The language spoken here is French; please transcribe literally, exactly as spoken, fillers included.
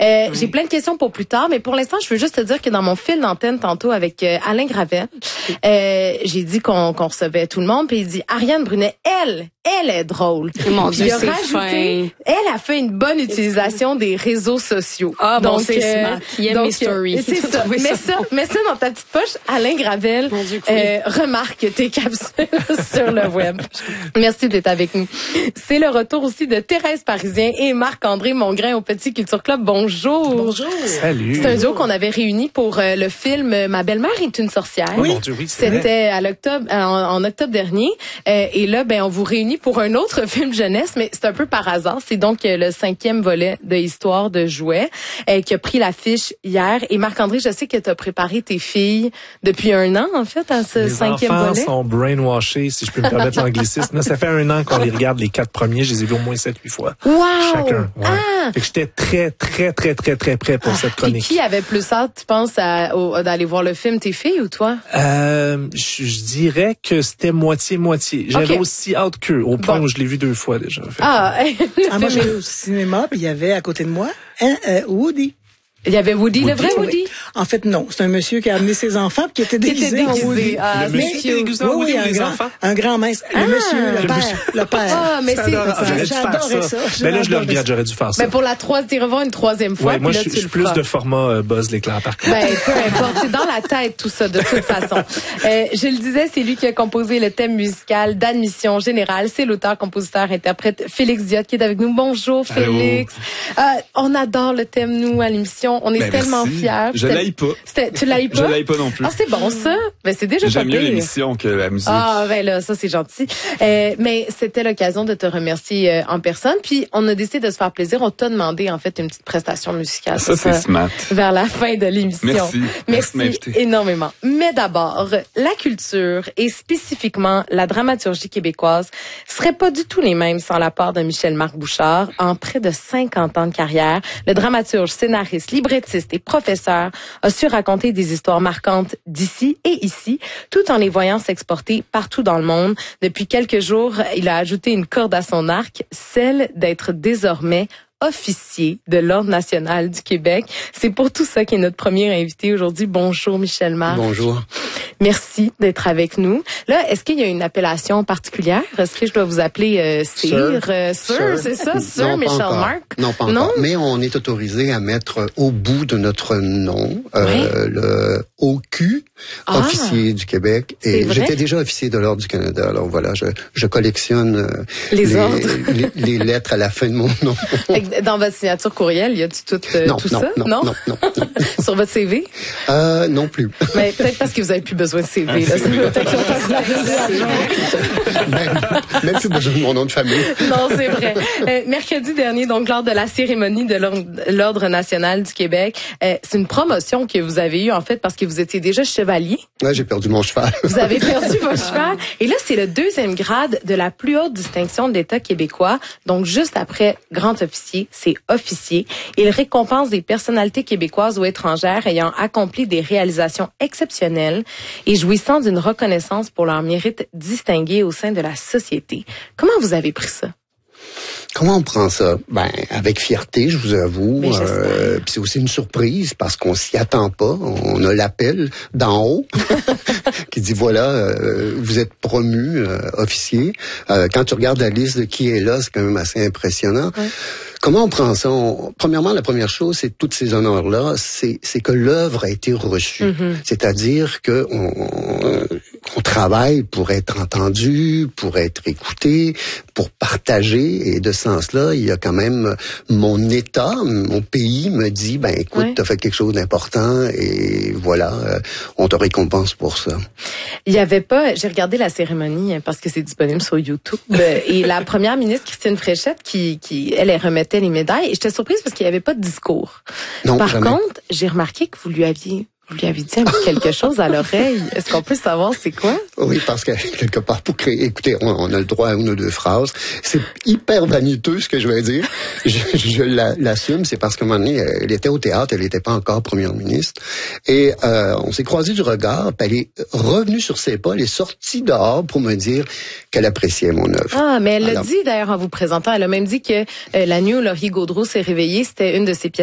Euh, oui. J'ai plein de questions pour plus tard, mais pour l'instant, je veux juste te dire que dans mon fil d'antenne tantôt avec euh, Alain Gravel, euh, j'ai dit qu'on qu'on recevait tout le monde, puis il dit Ariane Brunet, elle, elle est drôle. Mon Dieu, c'est rajouté, fin. Elle a fait une bonne utilisation des réseaux sociaux. Ah bon, donc c'est euh, smart. Il aime mes stories. C'est ça. Mets ça, ça, mets ça dans ta petite poche. Alain Gravel Dieu, euh, remarque tes capsules sur le web. Merci d'être avec nous. C'est le retour aussi de Thérèse Parisien et Marc-André Mongrain au Petit Culture Club. Bonjour. Bonjour. Salut. C'est un duo qu'on avait réuni pour euh, le film Ma belle-mère est une sorcière. Oui. Oh mon Dieu, oui, c'était à l'octobre, en, en octobre dernier. Euh, et là, ben, on vous réunit pour un autre film jeunesse, mais c'est un peu par hasard. C'est donc euh, le cinquième volet de Histoire de jouets euh, qui a pris l'affiche hier. Et Marc-André, je sais que tu as préparé tes filles depuis un an, en fait, à ce les cinquième volet. Les volet. enfants sont brainwashés, si je peux me permettre l'anglicisme. Là, ça fait un an qu'on les regarde, les quatre premiers. Je les ai vus au moins sept, huit fois. Wow! Chacun. Ouais. Ah! Fait que j'étais très, très, très, très, très prêt pour ah, cette chronique. Et qui avait plus hâte, tu penses, à, au, d'aller voir le film, tes filles ou toi? Euh, je, je dirais que c'était moitié-moitié. J'avais okay. aussi hâte qu'eux, au point bon. où je l'ai vu deux fois déjà. Fait. Ah, ah moi, j'allais au cinéma, puis il y avait à côté de moi un euh, Woody. Il y avait Woody, Woody, le vrai oui. Woody? En fait, non. C'est un monsieur qui a amené ses enfants qui était déguisé, qui était déguisé en Woody. Ah, le monsieur était déguisé en oui, Woody oui, ou un les grand, enfants? Un grand mince. Le ah, monsieur, le, le père. Monsieur. Le père. Ah, mais c'est... J'aurais J'adorais ça. ça. Mais là, je le regrette. J'aurais dû faire ça. Mais pour la troisième, tu revoir une troisième fois. Ouais, moi, là, je tu suis plus de format euh, Buzz l'éclair, par contre. Ben, peu importe. C'est dans la tête, tout ça, de toute façon. Euh, je le disais, c'est lui qui a composé le thème musical d'Admission Générale. C'est l'auteur, compositeur, interprète Félix Diot qui est avec nous. Bonjour, Félix. Euh, on adore le thème, nous, à l'émission. On est ben, tellement merci. fiers. Je l'aille pas. Tu l'ailles pas? Je l'aille pas non plus. Ah, c'est bon, ça. Ben, c'est déjà J'aime pas mieux pire. l'émission que la musique. Ah, ben là, ça, c'est gentil. Euh, mais c'était l'occasion de te remercier euh, en personne. Puis, on a décidé de se faire plaisir. On t'a demandé, en fait, une petite prestation musicale. Ça, c'est smart. Vers la fin de l'émission. Merci. Merci, Merci énormément. Mais d'abord, la culture et spécifiquement la dramaturgie québécoise seraient pas du tout les mêmes sans l'apport de Michel-Marc Bouchard. En près de cinquante ans de carrière, le dramaturge, scénariste, librettiste et professeur a su raconter des histoires marquantes d'ici et ici, tout en les voyant s'exporter partout dans le monde. Depuis quelques jours, il a ajouté une corde à son arc, celle d'être désormais officier de l'Ordre national du Québec. C'est pour tout ça qu'il est notre premier invité aujourd'hui. Bonjour Michel Marc. Bonjour. Merci d'être avec nous. Là, est-ce qu'il y a une appellation particulière? Est-ce que je dois vous appeler euh, Sir? Sir, euh, Sir, c'est ça? Sir non, Michel Marc? Non, pas non? encore. Mais on est autorisé à mettre au bout de notre nom euh, oui. le O Q, ah, officier du Québec. Et j'étais déjà officier de l'Ordre du Canada. Alors voilà, je, je collectionne euh, les, les, ordres. les, les lettres à la fin de mon nom. Dans votre signature courriel, y a-tu tout, euh, non, tout non, ça? Non, non, non, non, non. Sur votre C V? Euh, non plus. Mais peut-être parce que vous avez plus besoin de C V. Là. même, même plus besoin de mon nom de famille. Non, c'est vrai. Euh, mercredi dernier, donc lors de la cérémonie de l'Ordre national du Québec, euh, c'est une promotion que vous avez eue en fait parce que vous étiez déjà chevalier. Ouais, j'ai perdu mon cheval. Vous avez perdu votre cheval. Et là, c'est le deuxième grade de la plus haute distinction de l'État québécois. Donc, juste après grand officier, c'est officier. Il récompense des personnalités québécoises ou étrangères ayant accompli des réalisations exceptionnelles et jouissant d'une reconnaissance pour leur mérite distingué au sein de la société. Comment vous avez pris ça? Comment on prend ça? Ben, avec fierté, je vous avoue. Euh, puis c'est aussi une surprise parce qu'on s'y attend pas. On a l'appel d'en haut qui dit voilà, euh, vous êtes promu euh, officier. Euh, quand tu regardes la liste de qui est là, c'est quand même assez impressionnant. Ouais. Comment on prend ça? On, premièrement, la première chose, c'est tous ces honneurs-là, c'est, c'est que l'œuvre a été reçue. Mm-hmm. C'est-à-dire que on, on, on travaille pour être entendu, pour être écouté, pour partager. Et de ce sens-là, il y a quand même mon État, mon pays me dit, ben écoute, ouais. t'as fait quelque chose d'important et voilà, euh, on te récompense pour ça. Il y avait pas, j'ai regardé la cérémonie parce que c'est disponible sur YouTube et la première ministre Christine Fréchette qui, qui elle, elle remettait les médailles et j'étais surprise parce qu'il n'y avait pas de discours. Non, Par jamais. contre, j'ai remarqué que vous lui aviez Vous lui avez dit un peu quelque chose à l'oreille. Est-ce qu'on peut savoir c'est quoi? Oui, parce que quelque part, pour créer, écoutez, on, on a le droit à une ou deux phrases. C'est hyper vaniteux ce que je vais dire. Je, je la, l'assume, c'est parce qu'à un moment donné, elle était au théâtre, elle n'était pas encore première ministre. Et euh, on s'est croisé du regard, puis elle est revenue sur ses pas, elle est sortie dehors pour me dire qu'elle appréciait mon œuvre. Ah, mais elle l'a Alors, dit d'ailleurs en vous présentant. Elle a même dit que euh, la nuit où Laurier Gaudreault s'est réveillé, c'était une de ses pièces